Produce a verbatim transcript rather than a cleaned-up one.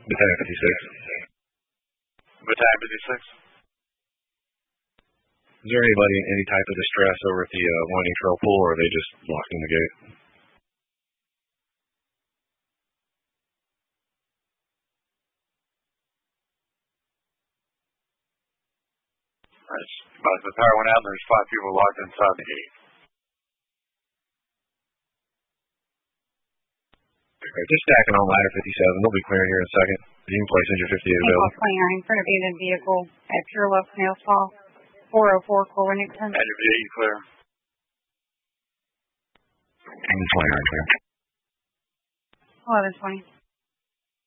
Battalion fifty-six. Battalion fifty-six. Is there anybody in any type of distress over at the uh, Winding Trail pool, or are they just locked in the gate? Right. But the power went out and there's five people locked inside the gate. Okay, just stacking on ladder fifty-seven. They'll be clearing here in a second. You can place engine fifty-eight available. twenty-nine, front of abandoned vehicle at Pure Love Snail Fall, four oh four Corwin-Nixon. Engine fifty-eight clear. Engine twenty-nine clear. eleven twenty.